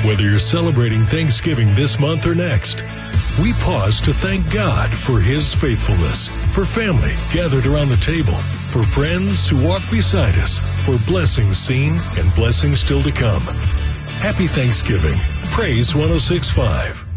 Whether you're celebrating Thanksgiving this month or next, we pause to thank God for His faithfulness, for family gathered around the table, for friends who walk beside us, for blessings seen and blessings still to come. Happy Thanksgiving. Praise 106.5.